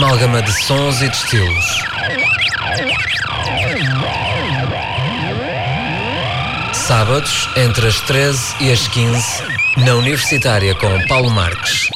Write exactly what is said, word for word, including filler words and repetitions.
amálgama de sons e de estilos. Sábados, entre as treze e as quinze, na Universitária com Paulo Marques.